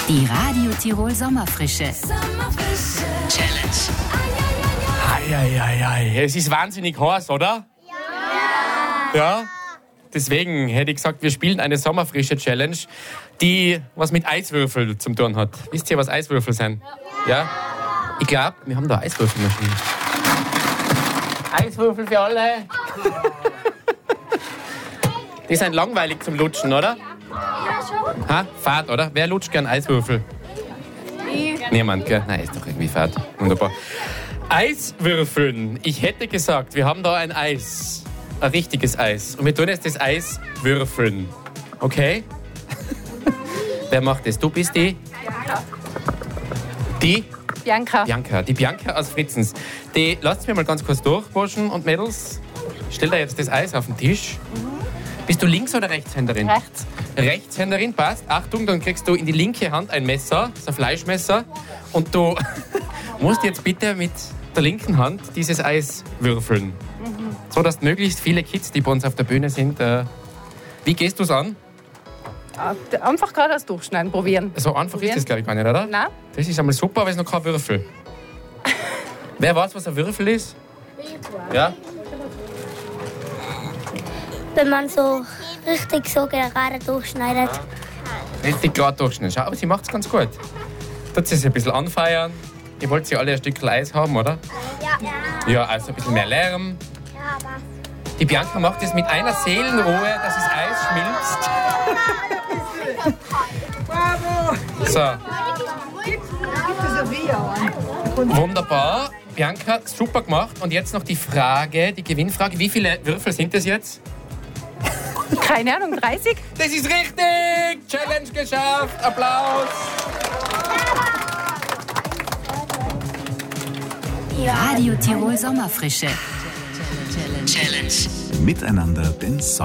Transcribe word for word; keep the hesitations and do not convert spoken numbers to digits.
Die Radio Tirol Sommerfrische. Sommerfrische Challenge. Eieiei, es ist wahnsinnig heiß, oder? Ja. Ja? Deswegen hätte ich gesagt, wir spielen eine Sommerfrische Challenge, die was mit Eiswürfel zu tun hat. Wisst ihr, was Eiswürfel sind? Ja? Ja? Ich glaube, wir haben da Eiswürfelmaschinen. Eiswürfel für alle. Die sind langweilig zum Lutschen, oder? Ja, schon. Ha? Fad, oder? Wer lutscht gern Eiswürfel? Ich. Niemand, gell? Nein, ist doch irgendwie fad. Wunderbar. Eiswürfeln. Ich hätte gesagt, wir haben da ein Eis. Ein richtiges Eis. Und wir tun jetzt das Eis würfeln. Okay? Wer macht das? Du bist die? Die? Bianca. Bianca. Die Bianca aus Fritzens. Die, lasst mich mal ganz kurz durch, Burschen und Mädels. Stell da jetzt das Eis auf den Tisch. Bist du Links- oder Rechtshänderin? Rechts. Rechtshänderin, passt. Achtung, dann kriegst du in die linke Hand ein Messer, so ein Fleischmesser. Und du musst jetzt bitte mit der linken Hand dieses Eis würfeln. Mhm. So, dass möglichst viele Kids, die bei uns auf der Bühne sind, äh, wie gehst du es an? Einfach gerade das Durchschneiden, probieren. So einfach probieren. ist das, glaube ich, gar nicht, oder? Nein. Das ist einmal super, aber es ist noch kein Würfel. Wer weiß, was ein Würfel ist? Ja? Wenn man so richtig so gerade durchschneidet. Richtig gerade durchschneiden. Schau, aber sie macht es ganz gut. Tut sie es ein bisschen anfeiern. Ihr wollt sie alle ein Stück Eis haben, oder? Ja. Ja, also ein bisschen mehr Lärm. Ja, aber. Die Bianca macht es mit einer Seelenruhe, dass das Eis schmilzt. So. Wunderbar. Bianca, super gemacht. Und jetzt noch die Frage, die Gewinnfrage. Wie viele Würfel sind das jetzt? Keine Ahnung, dreißig? Das ist richtig! Challenge geschafft! Applaus! Radio Tirol Sommerfrische. Challenge. Miteinander den Sommer